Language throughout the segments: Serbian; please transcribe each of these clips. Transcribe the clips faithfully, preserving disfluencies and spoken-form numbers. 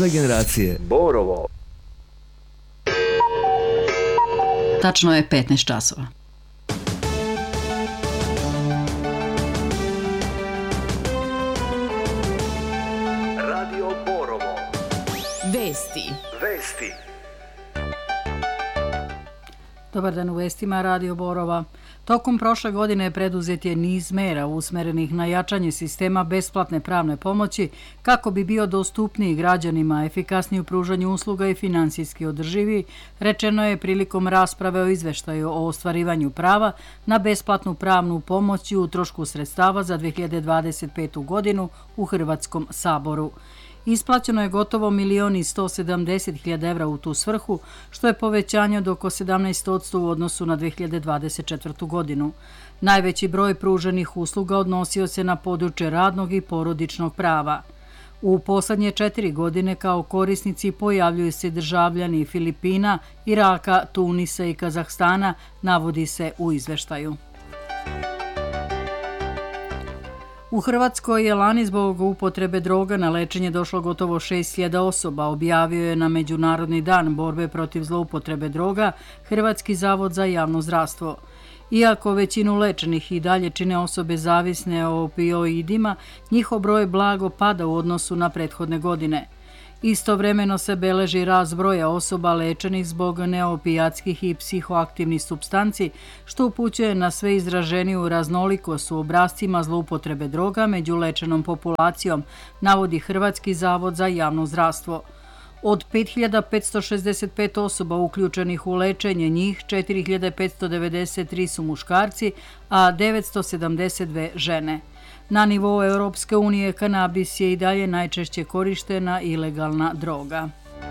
generacije Borovo. Tačno je petnaest časova. Radio Borovo. Vesti. Vesti. Dobar dan u vestima Radio Borova. Tokom prošle godine preduzet je niz mera usmerenih na jačanje sistema besplatne pravne pomoći kako bi bio dostupniji građanima, efikasniji u pružanju usluga i finansijski održivi, rečeno je prilikom rasprave o izveštaju o ostvarivanju prava na besplatnu pravnu pomoć i utrošku sredstava za dve hiljade dvadeset petu godinu u Hrvatskom saboru. Isplaćeno je gotovo milion i sto sedamdeset hiljada evra u tu svrhu, što je povećanje od oko sedamnaest posto u odnosu na dve hiljade dvadeset četvrtu godinu. Najveći broj pruženih usluga odnosio se na područje radnog i porodičnog prava. U poslednje četiri godine kao korisnici pojavljuju se državljani Filipina, Iraka, Tunisa i Kazahstana, navodi se u izveštaju. U Hrvatskoj je lani zbog upotrebe droga na lečenje došlo gotovo šest hiljada osoba, objavio je na Međunarodni dan borbe protiv zloupotrebe droga Hrvatski zavod za javno zdravstvo. Iako većinu lečenih i dalje čine osobe zavisne o opioidima, njihov broj blago pada u odnosu na prethodne godine. Istovremeno se beleži rast broja osoba lečenih zbog neopijatskih i psihoaktivnih supstanci, što upućuje na sve izraženiju raznolikost u obrascima zloupotrebe droga među lečenom populacijom, navodi Hrvatski zavod za javno zdravstvo. Od pet hiljada petsto šezdeset pet osoba uključenih u lečenje, njih četiri hiljade petsto devedeset tri su muškarci, a devetsto sedamdeset dve žene. Na nivou Europske unije kanabis je i dalje najčešće korištena ilegalna droga.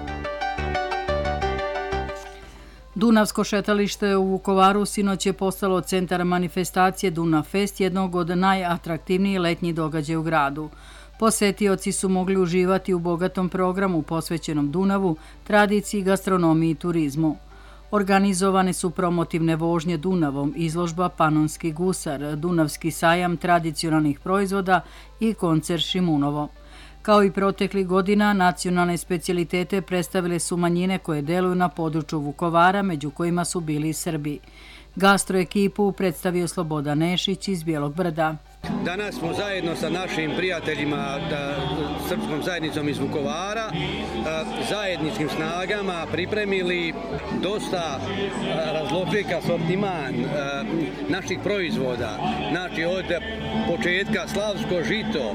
Dunavsko šetalište u Vukovaru sinoć je postalo centar manifestacije Dunav Fest, jednog od najatraktivnijih letnjih događaja u gradu. Posetioci su mogli uživati u bogatom programu posvećenom Dunavu, tradiciji, gastronomiji i turizmu. Organizovane su promotivne vožnje Dunavom, izložba Panonski gusar, Dunavski sajam tradicionalnih proizvoda i koncert Šimunovo. Kao i proteklih godina, nacionalne specijalitete predstavile su manjine koje deluju na području Vukovara, među kojima su bili i Srbi. Gastro ekipu predstavio Slobodan Nešić iz Bijelog Brda. Danas smo zajedno sa našim prijateljima, da, srpskom zajednicom iz Vukovara, zajedničkim snagama pripremili dosta razložika sortiman naših proizvoda. Znači od početka slavsko žito,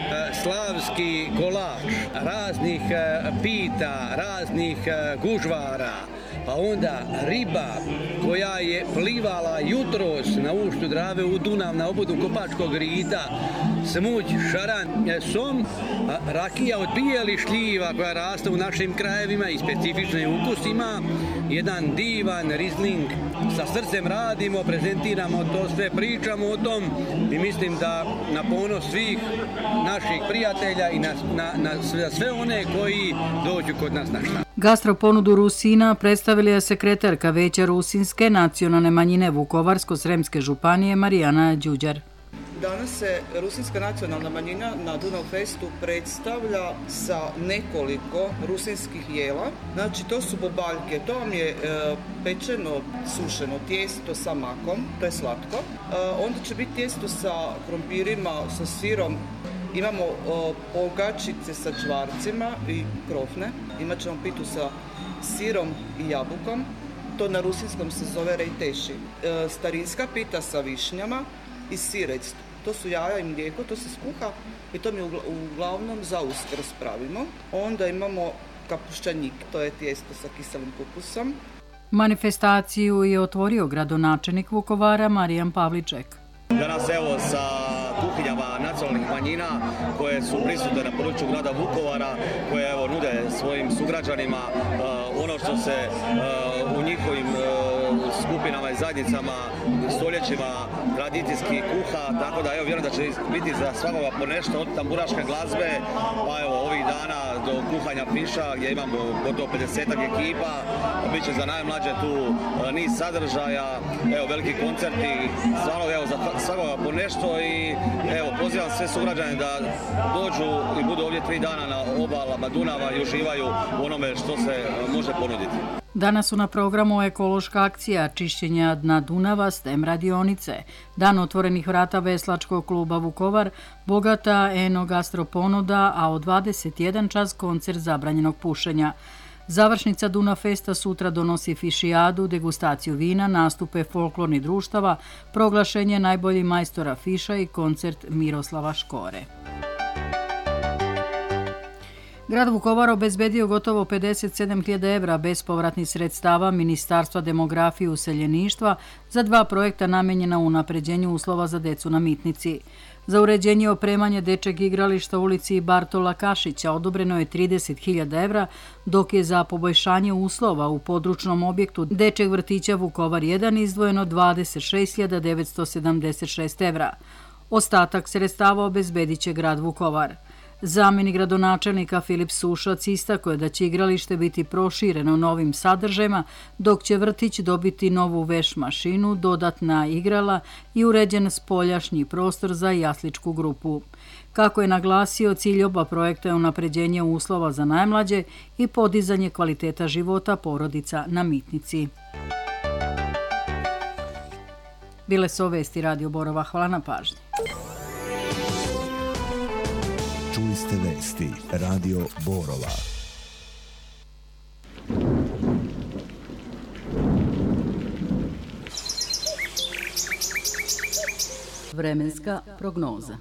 slavski kolač, raznih pita, raznih gužvara, pa onda riba koja je plivala jutros na uštu Drave u Dunav na obodu Kopačkog rita, smuđ, šaran, som, rakija od bijelih šljiva koja raste u našim krajevima i specifičnim ukusima, jedan divan rizling. Sa srcem radimo, prezentiramo to sve, pričamo o tom i mislim da na ponos svih naših prijatelja i na, na, na sve one koji dođu kod nas na štab. Gastro ponudu Rusina predstavila je sekretarka Veća Rusinske nacionalne manjine Vukovarsko-sremske županije Marijana Đuđar. Danas se Rusinska nacionalna manjina na Dunav Festu predstavlja sa nekoliko rusinskih jela. Znači to su bobaljke, to vam je e, pečeno, sušeno tijesto sa makom, to je slatko. E, onda će biti tijesto sa krompirima, sa sirom. Imamo o, pogačice sa čvarcima i krofne. Imat ćemo pitu sa sirom i jabukom. To na rusinskom se zove rejteši. E, starinska pita sa višnjama i sirec. To su jaja i mlijeko, to se skuha i to mi uglavnom za Uskrs pravimo. Onda imamo kapuščanik, to je tijesto sa kiselim kupusom. Manifestaciju je otvorio gradonačelnik Vukovara Marijan Pavliček. Danas evo sa kuhinjama nacionalnih manjina koje su prisutne na području grada Vukovara, koje evo nude svojim sugrađanima uh, ono što se uh, u njihovim uh, skupinama i zajednicama, stoljećima tradicijskih kuha, tako da evo vjerujem da će biti za svakoga po nešto od tamburaške glazbe, pa evo ovih dana do kuhanja fiša gdje imamo gotovo pedesetak ekipa, bit će za najmlađe tu niz sadržaja, evo veliki koncerti, stvarno evo za svakoga po nešto i evo pozivam sve sugrađane da dođu i budu ovdje tri dana na obalama Dunava i uživaju u onome što se može ponuditi. Danas su na programu ekološka akcija čišćenja dna Dunava, STEM radionice, dan otvorenih vrata Veslačkog kluba Vukovar, bogata eno-gastro ponuda, a od dvadeset jedan čas koncert zabranjenog pušenja. Završnica Dunav Festa sutra donosi fišijadu, degustaciju vina, nastupe folklornih društava, proglašenje najboljih majstora fiša i koncert Miroslava Škore. Grad Vukovar obezbedio gotovo pedeset sedam hiljada evra bespovratnih sredstava Ministarstva demografije i useljeništva za dva projekta namenjena unapređenju uslova za decu na Mitnici. Za uređenje i opremanje dečeg igrališta u ulici Bartola Kašića odobreno je trideset hiljada evra, dok je za poboljšanje uslova u područnom objektu dečeg vrtića Vukovar jedan izdvojeno dvadeset šest hiljada devetsto sedamdeset šest evra. Ostatak sredstava obezbedit će grad Vukovar. Zamjenik gradonačelnika Filip Sušac istakao je da će igralište biti prošireno novim sadržajima, dok će vrtić dobiti novu veš mašinu, dodatna igrala i uređen spoljašnji prostor za jasličku grupu. Kako je naglasio, cilj oba projekta je unapređenje uslova za najmlađe i podizanje kvaliteta života porodica na Mitnici. Bile su vesti Radio Borova. Hvala na pažnji. Čuli ste vesti Radio Borova. Vremenska prognoza.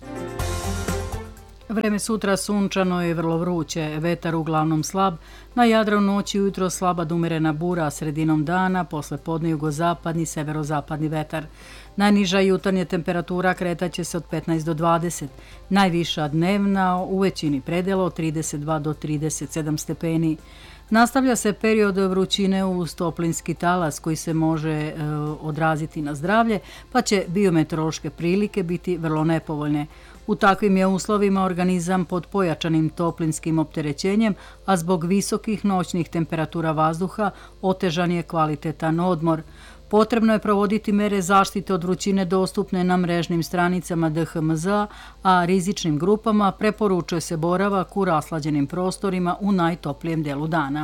Vreme sutra sunčano je vrlo vruće, vetar uglavnom slab, na Jadranu noći ujutro slaba do umerena bura, a sredinom dana posle podne jugozapadni, severozapadni vetar. Najniža jutarnja temperatura kretaće se od petnaest do dvadeset, najviša dnevna u većini predela od trideset dva do trideset sedam stepeni. Nastavlja se period vrućine uz toplinski talas koji se može e, odraziti na zdravlje, pa će biometeorološke prilike biti vrlo nepovoljne. U takvim je uslovima organizam pod pojačanim toplinskim opterećenjem, a zbog visokih noćnih temperatura vazduha otežan je kvalitetan odmor. Potrebno je provoditi mere zaštite od vrućine dostupne na mrežnim stranicama D H M Z A, a rizičnim grupama preporučuje se boravak u raslađenim prostorima u najtoplijem delu dana.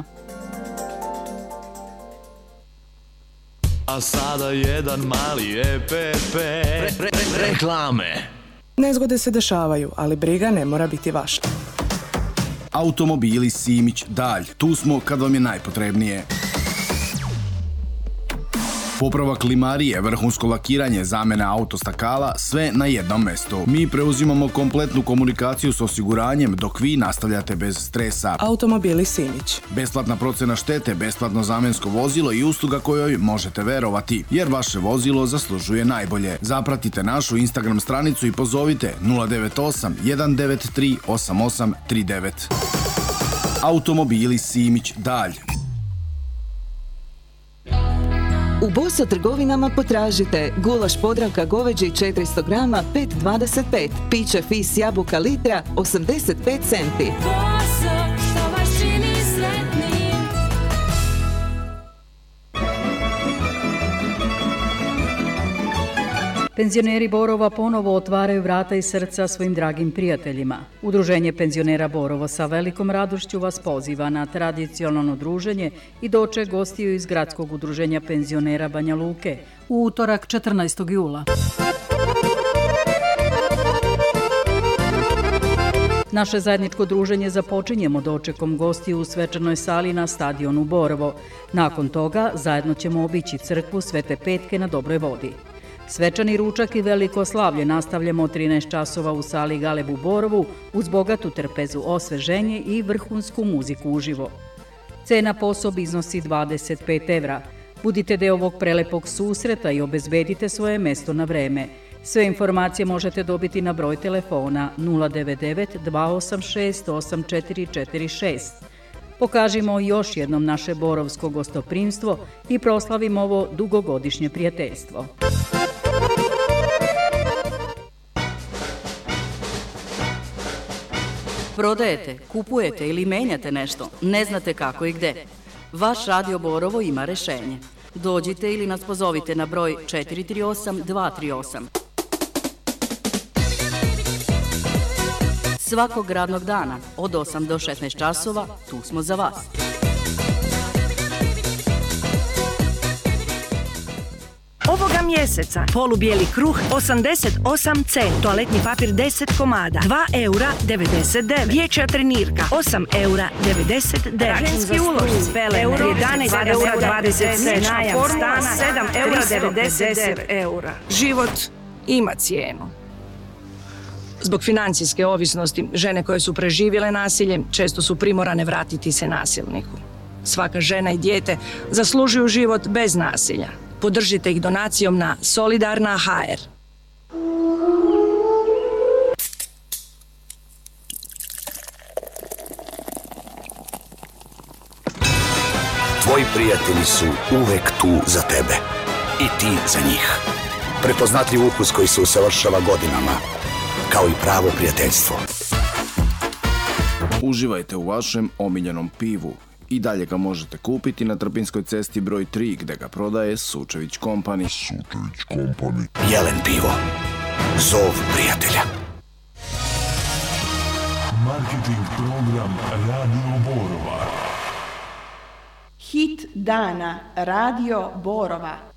A sada jedan mali E P P. Re, re, re, reklame. Nezgode se dešavaju, ali briga ne mora biti vaša. Automobili Simić Dalj. Tu smo kad vam je najpotrebnije. Popravak klimarije, vrhunsko lakiranje, zamena autostakala, sve na jednom mestu. Mi preuzimamo kompletnu komunikaciju s osiguranjem dok vi nastavljate bez stresa. Automobili Simić. Besplatna procena štete, besplatno zamensko vozilo i usluga kojoj možete verovati, jer vaše vozilo zaslužuje najbolje. Zapratite našu Instagram stranicu i pozovite nula devet osam jedan devet tri osam osam tri devet. Automobili Simić Dalj. U Boso trgovinama potražite gulaš Podravka goveđi četiristo grama pet dvadeset pet, piće Fis jabuka litra osamdeset pet centi. Boso, što vas čini sretnim. Penzioneri Borova ponovo otvaraju vrata i srca svojim dragim prijateljima. Udruženje penzionera Borovo sa velikom radošću vas poziva na tradicionalno druženje i doček gostiju iz Gradskog udruženja penzionera Banja Luke u utorak četrnaestog jula. Naše zajedničko druženje započinjemo dočekom gostiju u svečanoj sali na stadionu Borovo. Nakon toga zajedno ćemo obići crkvu Svete Petke na Dobroj vodi. Svečani ručak i veliko slavlje nastavljamo od trinaest časova u sali Galeb u Borovu uz bogatu trpezu, osveženje i vrhunsku muziku uživo. Cena po osobi iznosi dvadeset pet evra. Budite deo ovog prelepog susreta i obezbedite svoje mesto na vreme. Sve informacije možete dobiti na broj telefona nula devet devet dva osam šest osam četiri četiri šest. Pokažimo još jednom naše borovsko gostoprimstvo i proslavimo ovo dugogodišnje prijateljstvo. Prodajete, kupujete ili menjate nešto, ne znate kako i gde. Vaš Radio Borovo ima rešenje. Dođite ili nas pozovite na broj četiri tri osam dva tri osam. Svakog radnog dana od osam do šesnaest časova tu smo za vas. Ovoga mjeseca polubijeli kruh osamdeset osam centi, toaletni papir deset komada, dva eura devedeset devet, dječja trenirka osam eura devedeset devet, ženski ulošci euro jedanaest eura dvadeset sedam, najam stana sedam eura devedeset devet eura. Život ima cijenu. Zbog financijske ovisnosti, žene koje su preživjele nasilje često su primorane vratiti se nasilniku. Svaka žena i dijete zaslužuju život bez nasilja. Podržite ih donacijom na Solidarna точка ха ер. Tvoji prijatelji su uvek tu za tebe. I ti za njih. Prepoznatljiv ukus koji se usavršava godinama. Kao i pravo prijateljstvo. Uživajte u vašem omiljenom pivu. I dalje ga možete kupiti na Trpinskoj cesti broj tri gde ga prodaje Sučević Company. Sučević Company. Jelen pivo. Zov prijatelja. Marketing program Radio Borova. Hit dana Radio Borova.